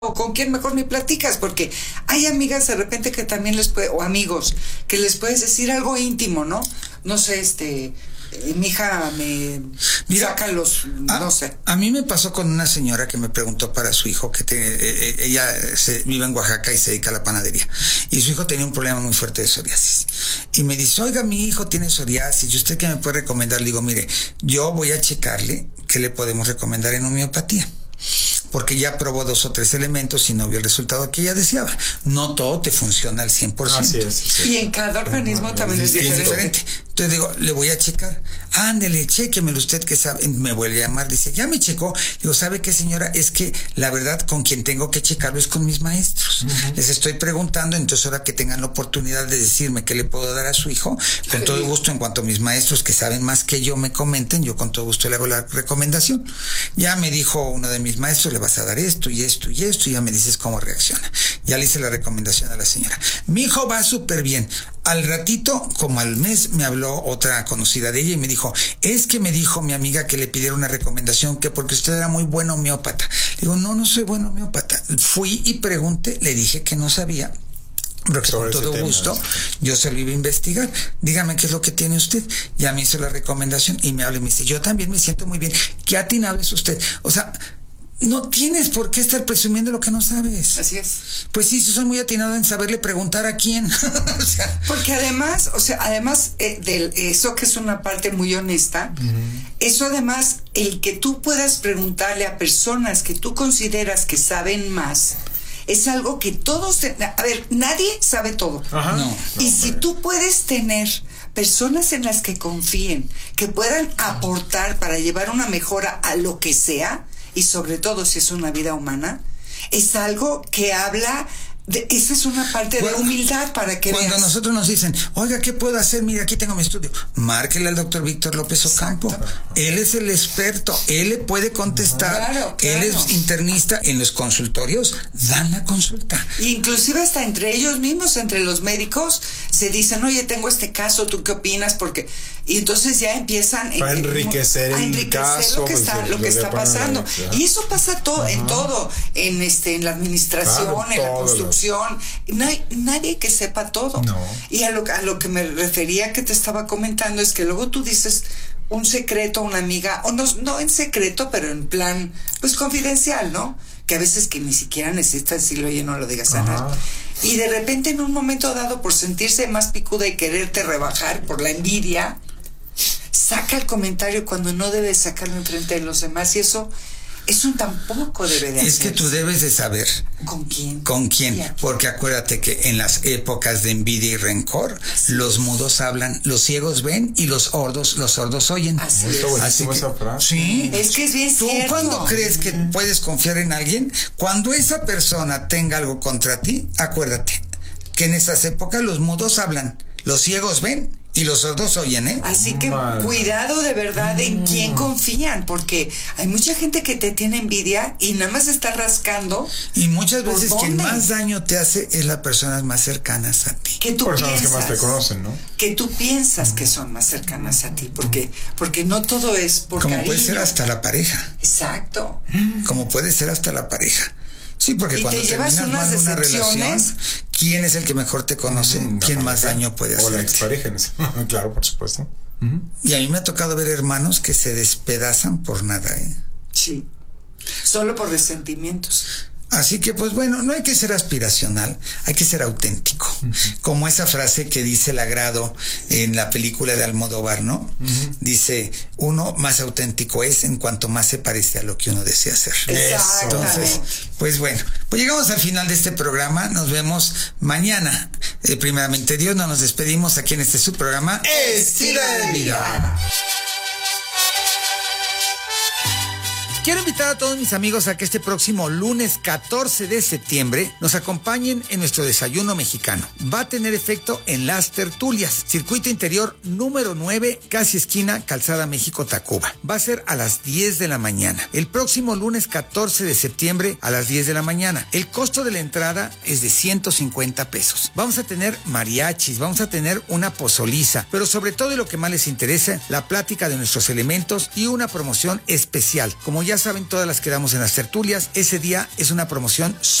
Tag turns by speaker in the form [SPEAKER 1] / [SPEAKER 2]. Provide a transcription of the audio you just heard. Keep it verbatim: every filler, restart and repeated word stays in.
[SPEAKER 1] o con quién mejor me platicas, porque hay amigas de repente que también les puede, o amigos, que les puedes decir algo íntimo, ¿no? No sé, este, eh, mi hija me
[SPEAKER 2] Mira,
[SPEAKER 1] saca los,
[SPEAKER 2] a,
[SPEAKER 1] no sé.
[SPEAKER 2] A mí me pasó con una señora que me preguntó para su hijo, que te, eh, ella se, vive en Oaxaca y se dedica a la panadería, y su hijo tenía un problema muy fuerte de psoriasis. Y me dice, oiga, mi hijo tiene psoriasis, ¿y usted qué me puede recomendar? Le digo, mire, yo voy a checarle qué le podemos recomendar en homeopatía, porque ya probó dos o tres elementos y no vio el resultado que ella deseaba. No todo te funciona al cien por ciento.
[SPEAKER 3] Así es, sí.
[SPEAKER 1] Y en cada organismo no, también es,
[SPEAKER 2] es
[SPEAKER 1] diferente.
[SPEAKER 2] diferente. Entonces digo, le voy a checar. Ándele, chéquemelo usted que sabe. Me vuelve a llamar, dice, ya me checó. Digo, ¿sabe qué, señora? Es que la verdad con quien tengo que checarlo es con mis maestros. Uh-huh. Les estoy preguntando, entonces ahora que tengan la oportunidad de decirme qué le puedo dar a su hijo, con sí. todo gusto, en cuanto mis maestros que saben más que yo me comenten, yo con todo gusto le hago la recomendación. Ya me dijo uno de mis maestros, le vas a dar esto y esto y esto, y ya me dices cómo reacciona. Ya le hice la recomendación a la señora. Mi hijo va súper bien. Al ratito, como al mes, me habló otra conocida de ella y me dijo, es que me dijo mi amiga que le pidiera una recomendación, que porque usted era muy buen homeópata. Le digo, no, no soy buen homeópata. Fui y pregunté, le dije que no sabía, pero que con todo gusto yo se lo iba a investigar. Dígame qué es lo que tiene usted. Ya me hizo la recomendación y me habla y me dice, yo también me siento muy bien. ¿Qué atinado es usted? O sea, no tienes por qué estar presumiendo lo que no sabes.
[SPEAKER 1] Así es.
[SPEAKER 2] Pues sí, soy muy atinado en saberle preguntar a quién. O sea,
[SPEAKER 1] porque además, o sea, además eh, de eso que es una parte muy honesta, uh-huh. eso además, el que tú puedas preguntarle a personas que tú consideras que saben más, es algo que todos, te, a ver, nadie sabe todo.
[SPEAKER 3] Ajá. No,
[SPEAKER 1] y
[SPEAKER 3] no,
[SPEAKER 1] si
[SPEAKER 3] hombre.
[SPEAKER 1] tú puedes tener personas en las que confíen, que puedan aportar para llevar una mejora a lo que sea, y sobre todo si es una vida humana, es algo que habla de, esa es una parte bueno, de humildad para que
[SPEAKER 2] cuando
[SPEAKER 1] veas.
[SPEAKER 2] Nosotros nos dicen, oiga, ¿qué puedo hacer? Mira, aquí tengo mi estudio. Márquele al doctor Víctor López Ocampo. Exacto. Él es el experto, él le puede contestar. Claro, claro. Él es internista. En los consultorios dan la consulta.
[SPEAKER 1] Inclusive hasta entre ellos mismos, entre los médicos, se dicen, oye, tengo este caso, ¿tú qué opinas? Porque y entonces ya empiezan
[SPEAKER 3] a enriquecer,
[SPEAKER 1] a enriquecer
[SPEAKER 3] el caso,
[SPEAKER 1] lo que está,
[SPEAKER 3] pues,
[SPEAKER 1] lo que está pasando.
[SPEAKER 3] La,
[SPEAKER 1] y eso pasa todo, en todo, en este, en la administración, claro, en la construcción. Lo... No hay nadie que sepa todo.
[SPEAKER 3] No.
[SPEAKER 1] Y a lo, a lo que me refería que te estaba comentando es que luego tú dices un secreto a una amiga, o no, no en secreto, pero en plan, pues confidencial, ¿no? Que a veces que ni siquiera necesitas decirlo, oye, no lo digas a nadie. Y de repente en un momento dado, por sentirse más picuda y quererte rebajar por la envidia, saca el comentario cuando no debes sacarlo enfrente de los demás, y eso eso tampoco debe de hacerse.
[SPEAKER 2] Es que tú debes de saber
[SPEAKER 1] ¿con quién?
[SPEAKER 2] ¿Con quién? Porque acuérdate que en las épocas de envidia y rencor, sí. los mudos hablan, los ciegos ven y los sordos, los sordos oyen.
[SPEAKER 1] Así es.
[SPEAKER 2] Así que,
[SPEAKER 3] esa frase.
[SPEAKER 2] Sí.
[SPEAKER 1] Es que es bien
[SPEAKER 2] ¿Tú
[SPEAKER 1] cierto?
[SPEAKER 2] cuando crees que puedes confiar en alguien? Cuando esa persona tenga algo contra ti, acuérdate que en esas épocas los mudos hablan, los ciegos ven y los sordos oyen, ¿eh?
[SPEAKER 1] Así que Mal. cuidado de verdad en quién confían, porque hay mucha gente que te tiene envidia y nada más está rascando.
[SPEAKER 2] Y muchas veces quien más daño te hace es las personas más cercanas a ti.
[SPEAKER 1] Que tú
[SPEAKER 3] personas
[SPEAKER 1] piensas,
[SPEAKER 3] que más te conocen, ¿no?
[SPEAKER 1] Que tú piensas que son más cercanas a ti, porque, porque no todo es por
[SPEAKER 2] Como
[SPEAKER 1] cariño.
[SPEAKER 2] puede ser hasta la pareja.
[SPEAKER 1] Exacto.
[SPEAKER 2] Como puede ser hasta la pareja. Sí, porque
[SPEAKER 1] y
[SPEAKER 2] cuando
[SPEAKER 1] te llevas
[SPEAKER 2] terminas
[SPEAKER 1] unas
[SPEAKER 2] mal una relación, ¿quién es el que mejor te conoce? Mm, ¿Quién más daño puede hacer?
[SPEAKER 3] O la expareja, claro, por supuesto.
[SPEAKER 2] Uh-huh. Y a mí me ha tocado ver hermanos que se despedazan por nada, ¿eh?
[SPEAKER 1] Sí, solo por resentimientos.
[SPEAKER 2] Así que, pues bueno, no hay que ser aspiracional, hay que ser auténtico. Uh-huh. Como esa frase que dice Lagrado en la película de Almodóvar, ¿no? Uh-huh. Dice, uno más auténtico es en cuanto más se parece a lo que uno desea hacer. Entonces, pues bueno, pues llegamos al final de este programa, nos vemos mañana. Eh, primeramente Dios, no nos despedimos aquí en este su programa, Estilo de Vida. Quiero invitar a todos mis amigos a que este próximo lunes catorce de septiembre nos acompañen en nuestro desayuno mexicano. Va a tener efecto en las tertulias. Circuito Interior número nueve, casi esquina Calzada México-Tacuba. Va a ser a las diez de la mañana. El próximo lunes catorce de septiembre a las diez de la mañana. El costo de la entrada es de ciento cincuenta pesos. Vamos a tener mariachis, vamos a tener una pozoliza, pero sobre todo y lo que más les interesa, la plática de nuestros elementos y una promoción especial. Como ya ya saben, todas las que damos en las tertulias, ese día es una promoción